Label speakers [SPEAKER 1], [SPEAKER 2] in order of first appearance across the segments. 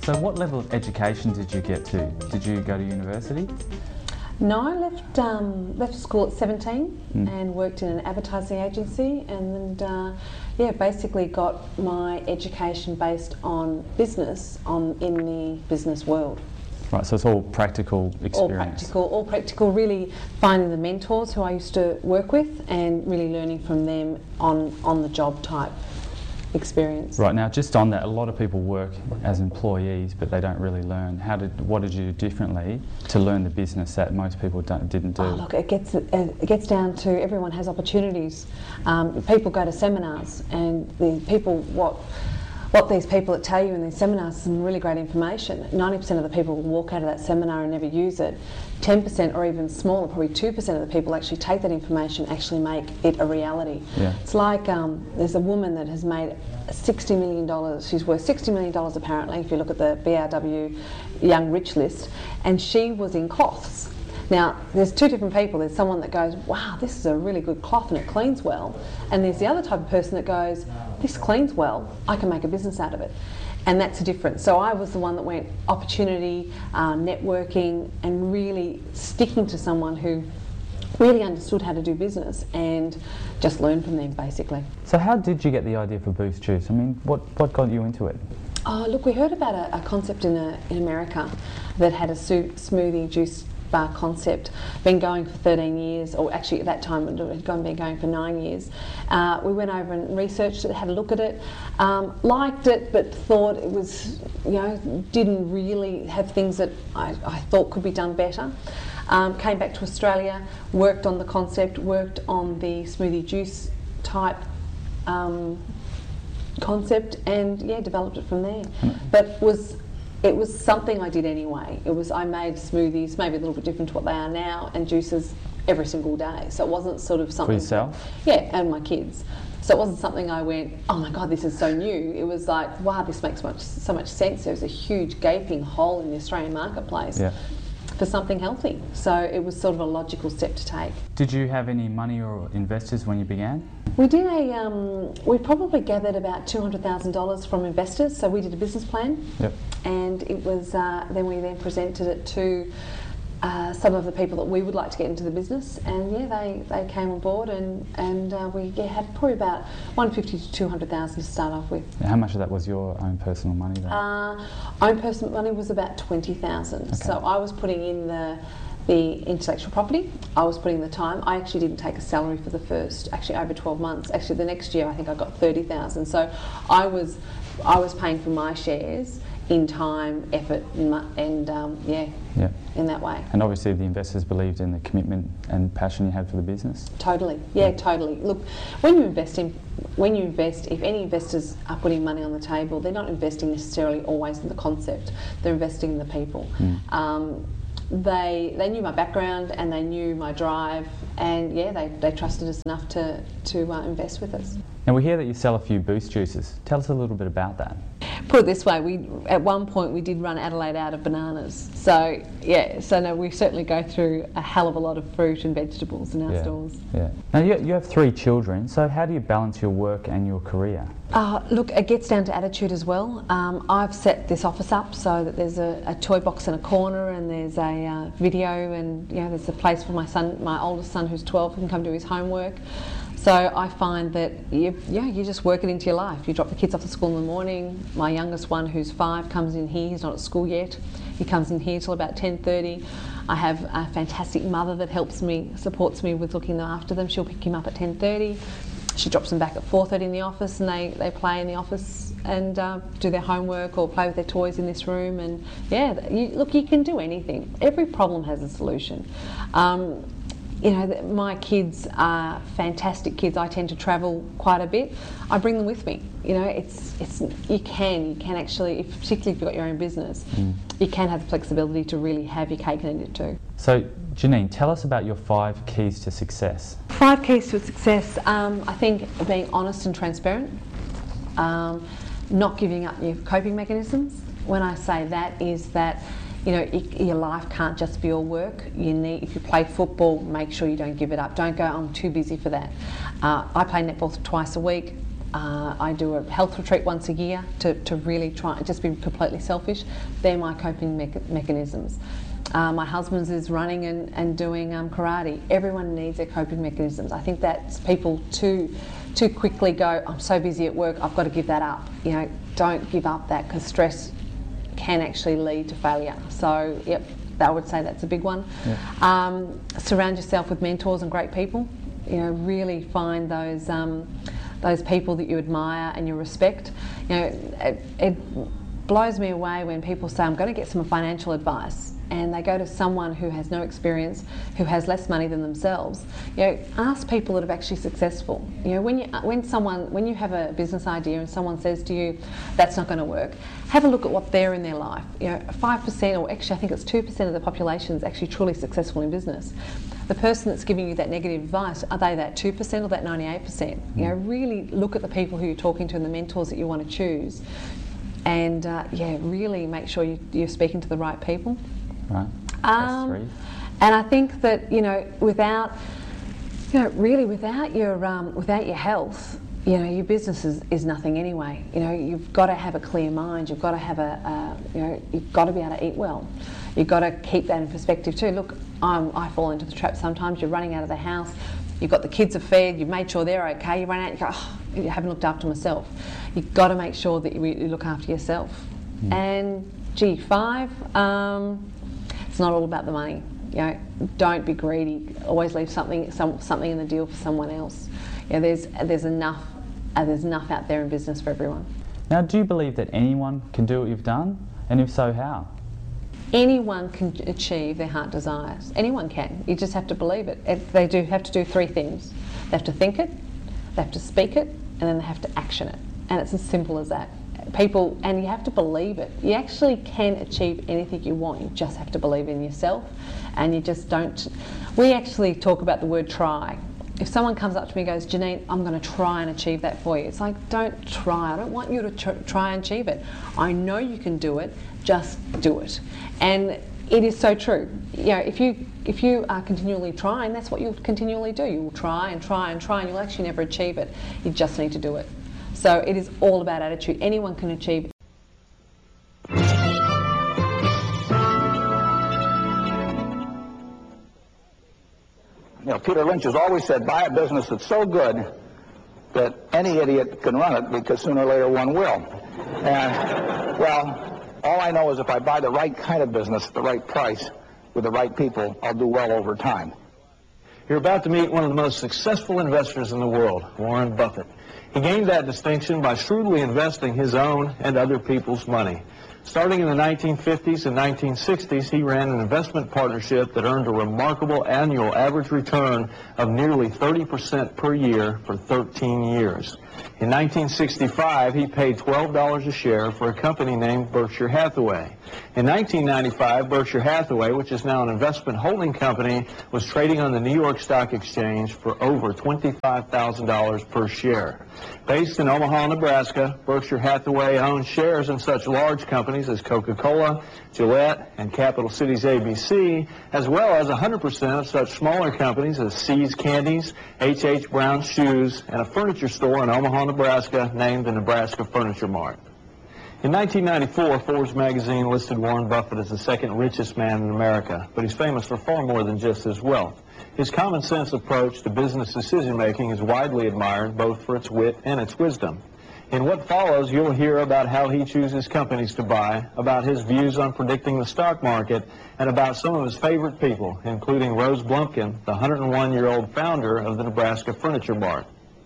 [SPEAKER 1] So what level of education did you get to? Did you go to university?
[SPEAKER 2] No, I left school at 17 and worked in an advertising agency, and basically got my education based on business in the business world.
[SPEAKER 1] Right, so it's all practical experience.
[SPEAKER 2] All practical, really finding the mentors who I used to work with and really learning from them on the job type experience.
[SPEAKER 1] Right, now just on that, a lot of people work as employees but they don't really learn. What did you do differently to learn the business that most people didn't do?
[SPEAKER 2] Oh, look, it gets down to everyone has opportunities. People go to seminars, and the people what these people that tell you in these seminars is some really great information. 90% of the people will walk out of that seminar and never use it. 10% or even smaller, probably 2% of the people actually take that information, actually make it a reality.
[SPEAKER 1] Yeah.
[SPEAKER 2] It's like there's a woman that has made $60 million. She's worth $60 million apparently, if you look at the BRW Young Rich list, and she was in cloths. Now, there's two different people. There's someone that goes, wow, this is a really good cloth and it cleans well. And there's the other type of person that goes, this cleans well, I can make a business out of it. And that's the difference. So I was the one that went opportunity, networking, and really sticking to someone who really understood how to do business and just learn from them, basically.
[SPEAKER 1] So how did you get the idea for Boost Juice? I mean, what got you into it?
[SPEAKER 2] Oh, look, we heard about a concept in America that had a smoothie juice bar concept, been going for 13 years, or actually at that time it had been going for 9 years. We went over and researched it, had a look at it, liked it, but thought it was, didn't really have things that I thought could be done better. Came back to Australia, worked on the concept, worked on the smoothie juice type concept, and developed it from there. But it was something I did anyway. I made smoothies, maybe a little bit different to what they are now, and juices every single day. So it wasn't sort of something...
[SPEAKER 1] For yourself?
[SPEAKER 2] Yeah, and my kids. So it wasn't something I went, oh my God, this is so new. It was like, wow, this makes so much sense. There was a huge gaping hole in the Australian marketplace for something healthy. So it was sort of a logical step to take.
[SPEAKER 1] Did you have any money or investors when you began?
[SPEAKER 2] We did we probably gathered about $200,000 from investors. So we did a business plan.
[SPEAKER 1] Yep.
[SPEAKER 2] And it was then we presented it to some of the people that we would like to get into the business, and they came on board, and we had probably about $150,000 to $200,000 to start off with.
[SPEAKER 1] How much of that was your own personal money then?
[SPEAKER 2] Own personal money was about $20,000.
[SPEAKER 1] Okay.
[SPEAKER 2] So I was putting in the intellectual property, I was putting the time. I actually didn't take a salary for the first, over 12 months. Actually, the next year I think I got $30,000. So I was paying for my shares in time, effort, and in that way.
[SPEAKER 1] And obviously the investors believed in the commitment and passion you had for the business?
[SPEAKER 2] Totally, totally. Look, when you invest, if any investors are putting money on the table, they're not investing necessarily always in the concept, they're investing in the people. They knew my background and they knew my drive, and they trusted us enough to invest with us.
[SPEAKER 1] Now we hear that you sell a few Boost juices. Tell us a little bit about that.
[SPEAKER 2] Put it this way, at one point we did run Adelaide out of bananas. So we certainly go through a hell of a lot of fruit and vegetables in our stores. Yeah.
[SPEAKER 1] Now you have 3 children, so how do you balance your work and your career?
[SPEAKER 2] Look, it gets down to attitude as well. I've set this office up so that there's a toy box in a corner, and there's a video, and there's a place for my oldest son who's 12 who can come do his homework. So I find that you just work it into your life. You drop the kids off to school in the morning. My youngest one, who's 5, comes in here. He's not at school yet. He comes in here till about 10:30. I have a fantastic mother that supports me with looking after them. She'll pick him up at 10:30. She drops them back at 4:30 in the office, and they play in the office and do their homework or play with their toys in this room. And you can do anything. Every problem has a solution. My kids are fantastic kids. I tend to travel quite a bit. I bring them with me. You can actually, particularly if you've got your own business, you can have the flexibility to really have your cake and eat it too.
[SPEAKER 1] So, Janine, tell us about your 5 keys to success.
[SPEAKER 2] 5 keys to success. I think being honest and transparent, not giving up your coping mechanisms. When I say that is that your life can't just be all work. If you play football, make sure you don't give it up. Don't go, I'm too busy for that. I play netball twice a week. I do a health retreat once a year to really try and just be completely selfish. They're my coping mechanisms. My husband's is running and doing karate. Everyone needs their coping mechanisms. I think that's people too quickly go, I'm so busy at work, I've got to give that up. You know, don't give up that, because stress can actually lead to failure. So, yep, I would say that's a big one. Yeah. Surround yourself with mentors and great people. You know, really find those people that you admire and you respect. You know, it blows me away when people say, I'm going to get some financial advice, and they go to someone who has no experience, who has less money than themselves. You know, ask people that are actually successful. You know, when you have a business idea and someone says to you, that's not going to work, have a look at what they're in their life. You know, 5%, or actually I think it's 2% of the population is actually truly successful in business. The person that's giving you that negative advice, are they that 2% or that 98%? You know, really look at the people who you're talking to and the mentors that you want to choose, and really make sure you're speaking to the right people.
[SPEAKER 1] Right. That's 3.
[SPEAKER 2] And I think that, you know, without your health, you know, your business is nothing anyway. You know, you've got to have a clear mind. You've got to have you've got to be able to eat well. You've got to keep that in perspective too. Look, I fall into the trap sometimes. You're running out of the house. You've got the kids are fed. You've made sure they're okay. You run out. You go, you haven't looked after myself. You've got to make sure that you look after yourself. And 5. It's not all about the money. You know, don't be greedy. Always leave something in the deal for someone else. You know, there's enough out there in business for everyone.
[SPEAKER 1] Now, do you believe that anyone can do what you've done? And if so, how?
[SPEAKER 2] Anyone can achieve their heart desires. Anyone can. You just have to believe it. They do have to do 3 things. They have to think it, they have to speak it, and then they have to action it. And it's as simple as that. And you have to believe it. You actually can achieve anything you want. You just have to believe in yourself, and you just don't. We actually talk about the word try. If someone comes up to me and goes, Janine, I'm going to try and achieve that for you. It's like, don't try. I don't want you to try and achieve it. I know you can do it. Just do it. And it is so true. You know, if you are continually trying, that's what you'll continually do. You will try and try and try, and you'll actually never achieve it. You just need to do it. So it is all about attitude. Anyone can achieve.
[SPEAKER 3] You know, Peter Lynch has always said, buy a business that's so good that any idiot can run it, because sooner or later one will. And, well, all I know is if I buy the right kind of business at the right price with the right people, I'll do well over time.
[SPEAKER 4] You're about to meet one of the most successful investors in the world, Warren Buffett. He gained that distinction by shrewdly investing his own and other people's money. Starting in the 1950s and 1960s, he ran an investment partnership that earned a remarkable annual average return of nearly 30% per year for 13 years. In 1965, he paid $12 a share for a company named Berkshire Hathaway. In 1995, Berkshire Hathaway, which is now an investment holding company, was trading on the New York Stock Exchange for over $25,000 per share. Based in Omaha, Nebraska, Berkshire Hathaway owns shares in such large companies as Coca-Cola, Gillette, and Capital Cities ABC, as well as 100% of such smaller companies as See's Candies, H.H. Brown Shoes, and a furniture store in Omaha, Nebraska named the Nebraska Furniture Mart. In 1994, Forbes magazine listed Warren Buffett as the second richest man in America, but he's famous for far more than just his wealth. His common sense approach to business decision-making is widely admired both for its wit and its wisdom. In what follows, you'll hear about how he chooses companies to buy, about his views on predicting the stock market, and about some of his favorite people, including Rose Blumpkin, the 101-year-old founder of the Nebraska Furniture Mart.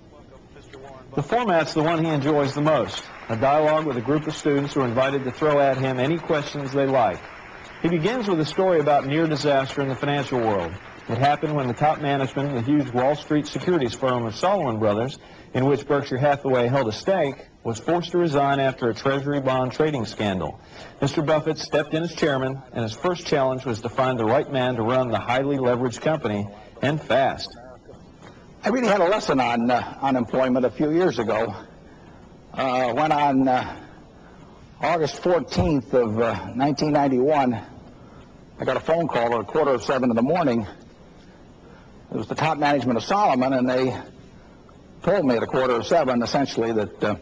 [SPEAKER 4] The format's the one he enjoys the most, a dialogue with a group of students who are invited to throw at him any questions they like. He begins with a story about near disaster in the financial world. It happened when the top management of the huge Wall Street securities firm of Salomon Brothers, in which Berkshire Hathaway held a stake, was forced to resign after a treasury bond trading scandal. Mr. Buffett stepped in as chairman, and his first challenge was to find the right man to run the highly leveraged company, and fast.
[SPEAKER 3] I really had a lesson on unemployment a few years ago. When on August 14th of 1991, I got a phone call at 6:45 in the morning. It was the top management of Salomon, and they told me at 6:45 essentially that the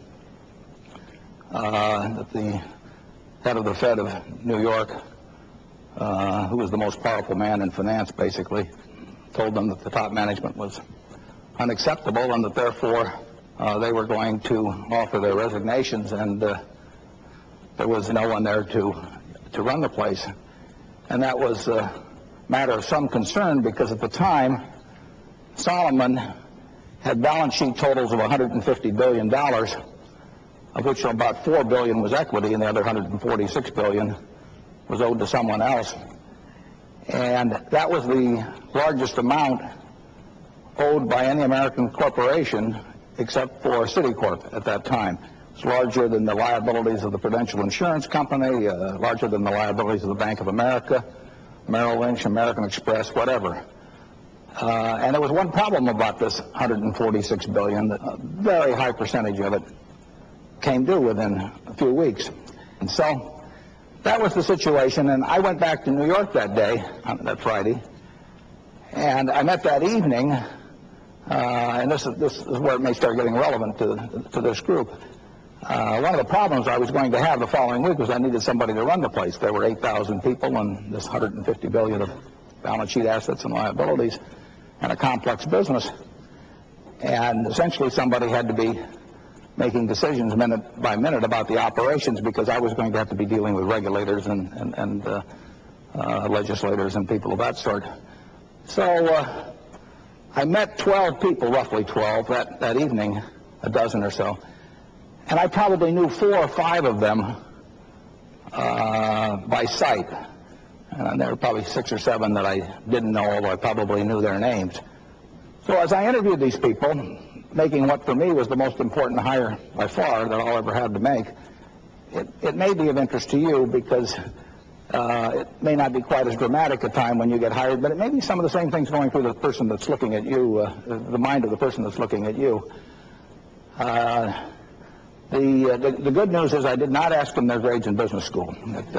[SPEAKER 3] head of the Fed of New York, who was the most powerful man in finance basically, told them that the top management was unacceptable and that therefore they were going to offer their resignations, and there was no one there to run the place. And that was a matter of some concern because at the time Solomon had balance sheet totals of $150 billion, of which about $4 billion was equity and the other $146 billion was owed to someone else. And that was the largest amount owed by any American corporation except for Citicorp at that time. It's larger than the liabilities of the Prudential Insurance Company, larger than the liabilities of the Bank of America, Merrill Lynch, American Express, whatever. And there was one problem about this $146 billion. That a very high percentage of it came due within a few weeks. And so that was the situation. And I went back to New York that day, on that Friday, and I met that evening, and this is where it may start getting relevant to this group. One of the problems I was going to have the following week was I needed somebody to run the place. There were 8,000 people and this $150 billion of balance sheet assets and liabilities and a complex business. And essentially somebody had to be making decisions minute by minute about the operations because I was going to have to be dealing with regulators and legislators and people of that sort. So I met 12 people, roughly 12, that evening, a dozen or so. And I probably knew 4 or 5 of them by sight. And there were probably 6 or 7 that I didn't know, although I probably knew their names. So as I interviewed these people, making what for me was the most important hire by far that I'll ever have to make, it may be of interest to you because it may not be quite as dramatic a time when you get hired, but it may be some of the same things going through the person that's looking at you, the mind of the person that's looking at you. The good news is I did not ask them their grades in business school.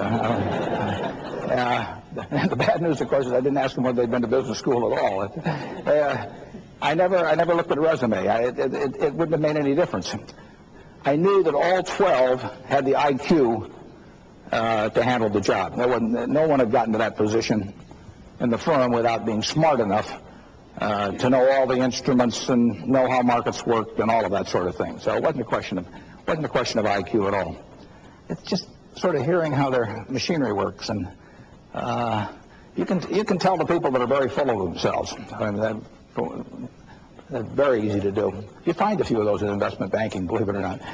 [SPEAKER 3] The bad news, of course, is I didn't ask them whether they'd been to business school at all. I never looked at a resume. It wouldn't have made any difference. I knew that all 12 had the IQ to handle the job. No one had gotten to that position in the firm without being smart enough to know all the instruments and know how markets worked and all of that sort of thing. So it wasn't a question of IQ at all. It's just sort of hearing how their machinery works, and you can tell the people that are very full of themselves. I mean, that's very easy to do. You find a few of those in investment banking, believe it or not.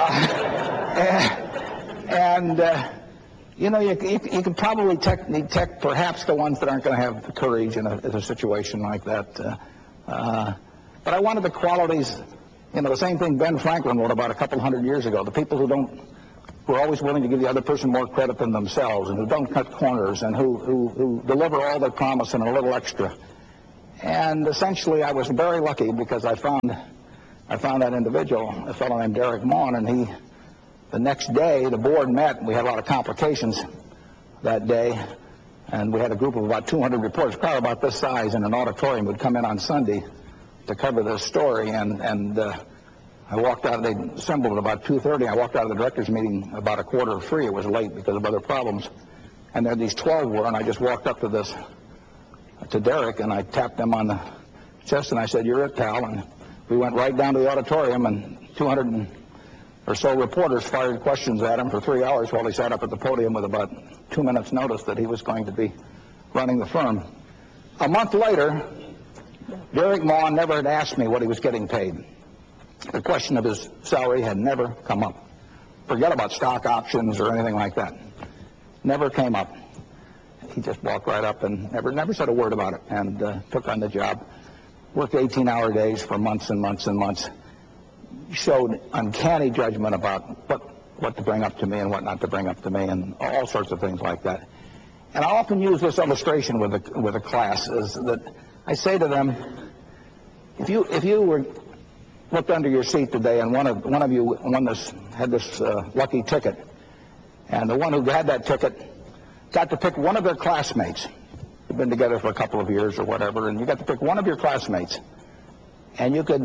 [SPEAKER 3] You know, you can probably detect perhaps the ones that aren't going to have the courage in a situation like that. But I wanted the qualities, you know, the same thing Ben Franklin wrote about a couple hundred years ago. The people who are always willing to give the other person more credit than themselves, and who don't cut corners, and who deliver all their promise and a little extra. And essentially, I was very lucky because I found that individual, a fellow named Derek Maughan, and the next day, the board met, and we had a lot of complications that day, and we had a group of about 200 reporters, probably about this size, in an auditorium would come in on Sunday to cover this story, and I walked out, they assembled at about 2:30, I walked out of the directors' meeting about 2:45, it was late because of other problems, and there these 12 were, and I just walked up to Derek, and I tapped him on the chest, and I said, "You're it, pal," and we went right down to the auditorium, and 200 or so reporters fired questions at him for 3 hours while he sat up at the podium with about 2 minutes' notice that he was going to be running the firm. A month later, Derek Maughan never had asked me what he was getting paid. The question of his salary had never come up. Forget about stock options or anything like that. Never came up. He just walked right up and never said a word about it, and took on the job. Worked 18-hour days for months and months and months. Showed uncanny judgment about what to bring up to me and what not to bring up to me, and all sorts of things like that. And I often use this illustration with a class, is that I say to them, if you were looked under your seat today and one of you had this lucky ticket, and the one who had that ticket got to pick one of their classmates, they've been together for a couple of years or whatever, and you got to pick one of your classmates, and you could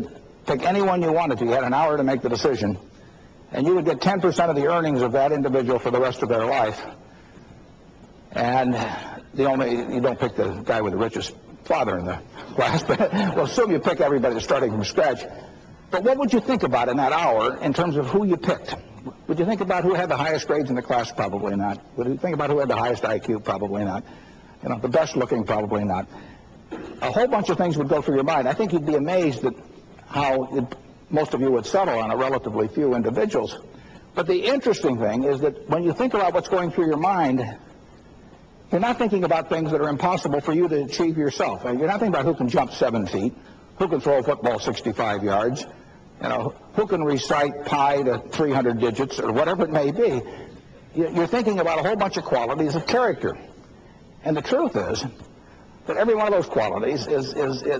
[SPEAKER 3] pick anyone you wanted to. You had an hour to make the decision. And you would get 10% of the earnings of that individual for the rest of their life. And you don't pick the guy with the richest father in the class, but we'll assume you pick everybody that's starting from scratch. But what would you think about in that hour in terms of who you picked? Would you think about who had the highest grades in the class? Probably not. Would you think about who had the highest IQ? Probably not. You know, the best looking? Probably not. A whole bunch of things would go through your mind. I think you'd be amazed at how most of you would settle on a relatively few individuals. But the interesting thing is that when you think about what's going through your mind, you're not thinking about things that are impossible for you to achieve yourself. You're not thinking about who can jump 7 feet, who can throw a football 65 yards, you know, who can recite pi to 300 digits or whatever it may be. You're thinking about a whole bunch of qualities of character. And the truth is that every one of those qualities is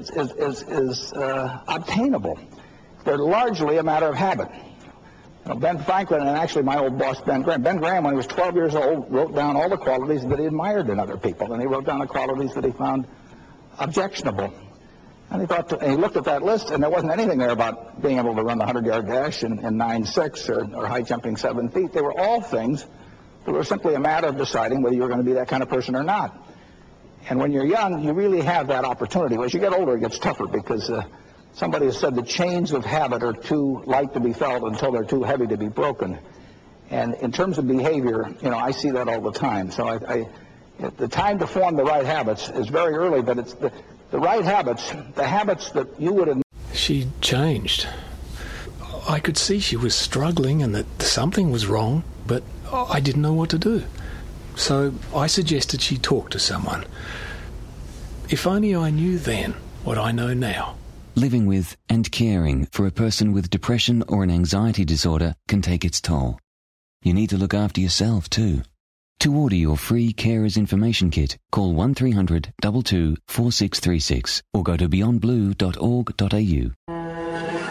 [SPEAKER 3] obtainable. They're largely a matter of habit. You know, Ben Franklin and actually my old boss, Ben Graham. Ben Graham, when he was 12 years old, wrote down all the qualities that he admired in other people, and he wrote down the qualities that he found objectionable. And he looked at that list, and there wasn't anything there about being able to run the 100-yard dash in 9.6 or high jumping 7 feet. They were all things that were simply a matter of deciding whether you were going to be that kind of person or not. And when you're young, you really have that opportunity. As you get older, it gets tougher because somebody has said the chains of habit are too light to be felt until they're too heavy to be broken. And in terms of behavior, you know, I see that all the time. So the time to form the right habits is very early, but it's the right habits, the habits that you would...
[SPEAKER 5] She changed. I could see she was struggling and that something was wrong, but I didn't know what to do. So I suggested she talk to someone. If only I knew then what I know now.
[SPEAKER 6] Living with and caring for a person with depression or an anxiety disorder can take its toll. You need to look after yourself too. To order your free Carers Information Kit, call 1300 22 4636 or go to beyondblue.org.au.